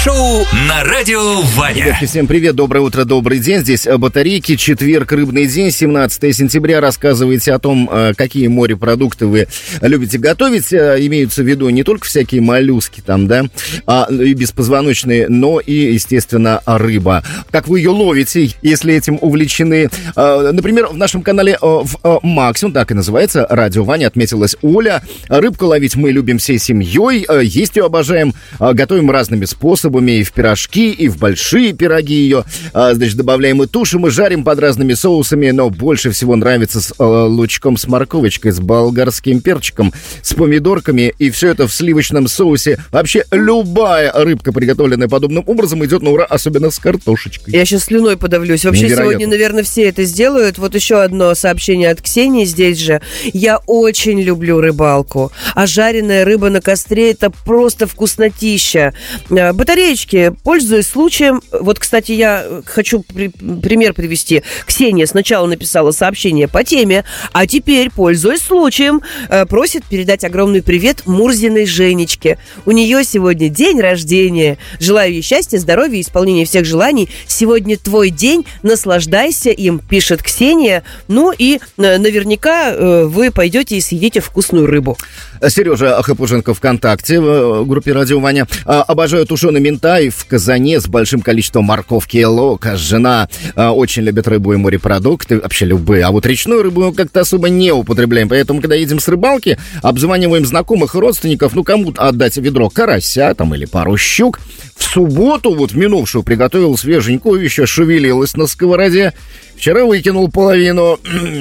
Шоу на Радио Ваня. Ребятки, всем привет, доброе утро, добрый день. Здесь батарейки, четверг, рыбный день, 17 сентября. Рассказывайте о том, какие морепродукты вы любите готовить. Имеются в виду не только всякие моллюски там, да, и беспозвоночные, но и, естественно, рыба. Как вы ее ловите, если этим увлечены? Например, в нашем канале в Максимум, так и называется, Радио Ваня, отметилась Оля. Рыбку ловить мы любим всей семьей, есть ее обожаем, готовим разными способами, и в пирожки, и в большие пироги ее. Значит, добавляем и тушим, и жарим под разными соусами, но больше всего нравится с лучком, с морковочкой, с болгарским перчиком, с помидорками, и все это в сливочном соусе. Вообще любая рыбка, приготовленная подобным образом, идет на ура, особенно с картошечкой. Я сейчас слюной подавлюсь. Вообще Невероятно. Сегодня, наверное, все это сделают. Вот еще одно сообщение от Ксении здесь же. Я очень люблю рыбалку, а жареная рыба на костре — это просто вкуснотища. Батареечки, пользуясь случаем. Вот, кстати, я хочу пример привести. Ксения сначала написала сообщение по теме, а теперь, пользуясь случаем, просит передать огромный привет Мурзиной Женечке. У нее сегодня день рождения. Желаю ей счастья, здоровья и исполнения всех желаний. Сегодня твой день, наслаждайся им, пишет Ксения. Ну и наверняка вы пойдете и съедите вкусную рыбу. Сережа Хапуженко ВКонтакте в группе Радио Ваня. Обожаю тушеный минтай в казане с большим количеством морковки и лука. Жена очень любит рыбу и морепродукты, вообще любые. А вот речную рыбу мы как-то особо не употребляем. Поэтому, когда едем с рыбалки, обзваниваем знакомых и родственников, ну, кому-то отдать ведро карася там или пару щук. В субботу, вот в минувшую, приготовил свеженькую, еще шевелилась на сковороде. Вчера выкинул половину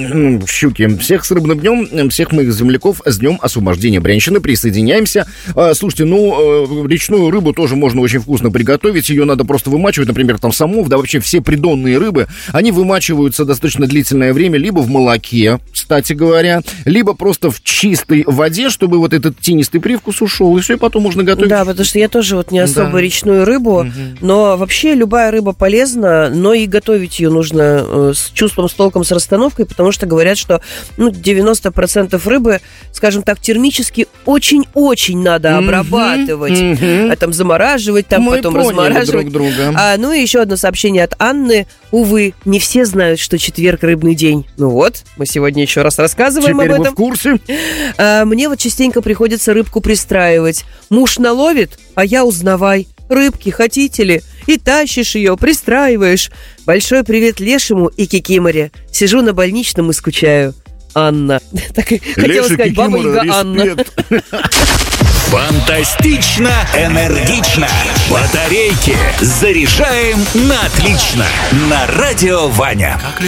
щуки. Всех с рыбным днем, всех моих земляков с днем освобождения Брянщины. Присоединяемся. Слушайте, речную рыбу тоже можно очень вкусно приготовить. Ее надо просто вымачивать, например, там самов, да вообще все придонные рыбы, они вымачиваются достаточно длительное время либо в молоке, кстати говоря, либо просто в чистой воде, чтобы вот этот тенистый привкус ушел, и все, и потом можно готовить. Да, потому что я тоже вот не особо речную рыбу, но вообще любая рыба полезна, но и готовить ее нужно с чувством, с толком, с расстановкой, потому что говорят, что 90% рыбы, скажем так, термически очень-очень надо обрабатывать, там замораживать, там Мы потом поняли размораживать. друг друга. Ну и еще одно сообщение от Анны. Увы, не все знают, что четверг рыбный день. Ну вот, мы сегодня еще раз рассказываем Теперь об вы этом. в курсе? Мне вот частенько приходится рыбку пристраивать. Муж наловит, а я узнавай. Рыбки хотите ли? И тащишь ее, пристраиваешь. Большой привет Лешему и Кикиморе. Сижу на больничном и скучаю. Анна. Так и хотела сказать, Баба Яга Анна. Фантастично, энергично. Батарейки заряжаем на отлично. На Радио Ваня.